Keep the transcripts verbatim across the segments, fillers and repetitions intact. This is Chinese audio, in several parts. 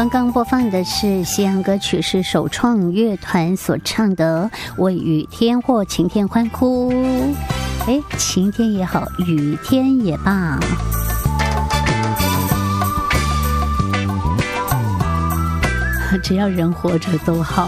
刚刚播放的是西洋歌曲，是首创乐团所唱的《为雨天或晴天欢呼》。哎，晴天也好，雨天也罢，只要人活着都好。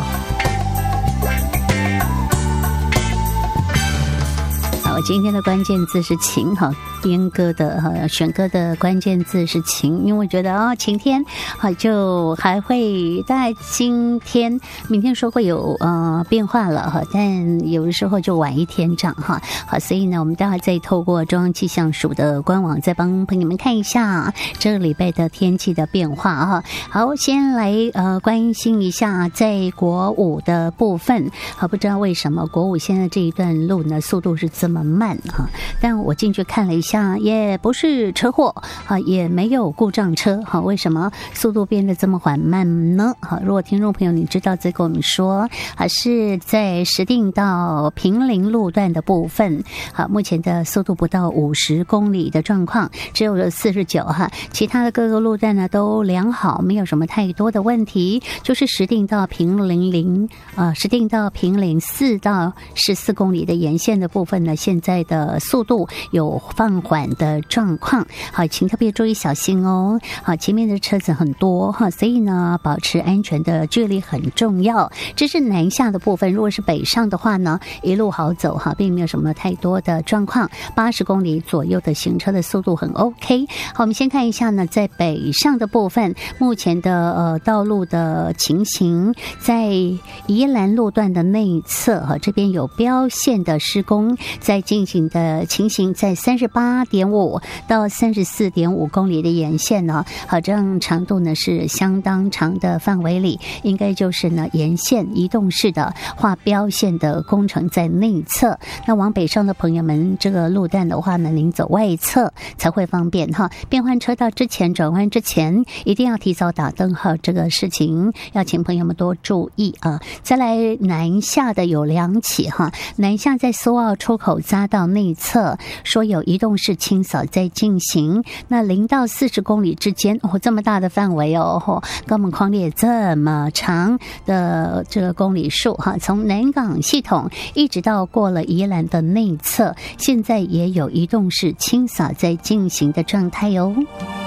好，今天的关键字是晴，哈，编歌的哈选歌的关键字是晴，因为我觉得哦，晴天好就还会大概今天、明天说会有呃变化了哈，但有的时候就晚一天涨哈。好，所以呢，我们待会再透过中央气象署的官网再帮朋友们看一下这个礼拜的天气的变化哈。好，先来呃关心一下在国五的部分，好，不知道为什么国五现在这一段路呢速度是这么慢哈，但我进去看了一下，也不是车祸哈，也没有故障车哈，为什么速度变得这么缓慢呢？好，如果听众朋友你知道，再跟我们说。还是在石碇到平林路段的部分，好，目前的速度不到五十公里的状况，只有四十九哈，其他的各个路段呢都良好，没有什么太多的问题。就是石碇到平林零呃，石碇到平林四到十四公里的沿线的部分呢，现在的速度有放缓的状况，好，请特别注意小心哦。好，前面的车子很多哈，所以呢，保持安全的距离很重要。这是南下的部分，如果是北上的话呢，一路好走哈，并没有什么太多的状况，八十公里左右的行车的速度很 OK。好，我们先看一下呢，在北上的部分，目前的呃道路的情形，在宜兰路段的内侧哈，这边有标线的施工在进行的情形，在三十八点五到三十四点五公里的沿线呢，好，这样长度呢是相当长的范围里，应该就是呢沿线移动式的画标线的工程在内侧。那往北上的朋友们，这个路段的话呢，您走外侧才会方便哈。变换车道之前、转弯之前，一定要提早打灯号，这个事情要请朋友们多注意啊。再来南下的有两起哈，南下在苏澳出口匝道内侧，说有移动式清扫在进行。那零到四十公里之间，哦，这么大的范围哦，哦跟我们匡列这么长的这个公里数哈，从南港系统一直到过了宜兰的内侧，现在也有移动式清扫在进行的状态哦。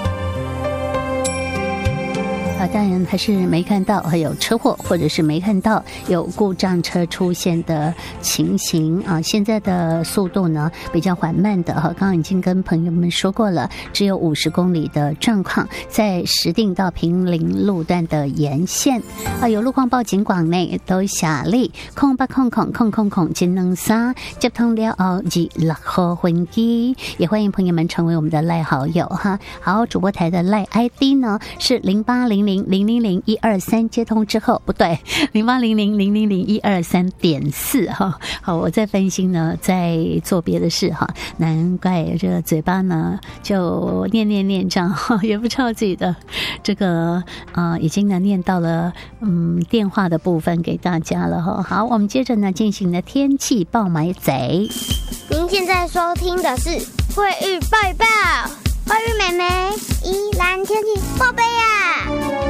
啊，当然还是没看到还有车祸，或者是没看到有故障车出现的情形啊。现在的速度呢比较缓慢的哈，刚刚已经跟朋友们说过了，只有五十公里的状况，在石碇到平林路段的沿线啊，有路况报警广内都下力空八空空空空空金能沙接通了后及六号分机，也欢迎朋友们成为我们的赖好友哈。好，主播台的赖 I D 呢是零八零零零零零一二三，接通之后不对，零八零零零零零一二三点四哈。好，我在分心呢，在做别的事哈，难怪这个嘴巴呢就念念念这样哈，也不知道自己的这个呃已经呢念到了嗯电话的部分给大家了哈。好，我们接着呢进行的天气报买贼。 您现在收听的是慧玉报报，慧玉妹妹宜兰天气报备呀。